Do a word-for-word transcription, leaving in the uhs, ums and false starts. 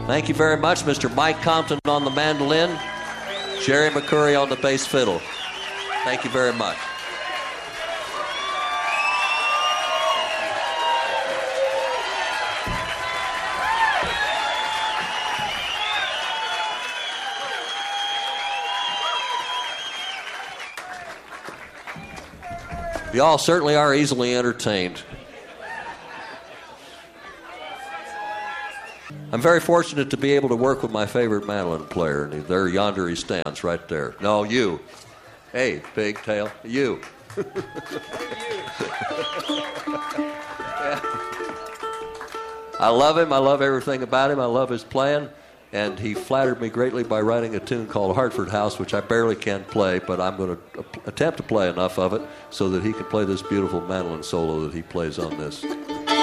Thank you very much, Mister Mike Compton on the mandolin, Jerry McCurry on the bass fiddle. Thank you very much. Y'all certainly are easily entertained. I'm very fortunate to be able to work with my favorite mandolin player. And there, yonder he stands right there. No, you. Hey, pigtail, you. I love him. I love everything about him. I love his playing. And he flattered me greatly by writing a tune called Hartford House, which I barely can play, but I'm going to attempt to play enough of it so that he can play this beautiful mandolin solo that he plays on this.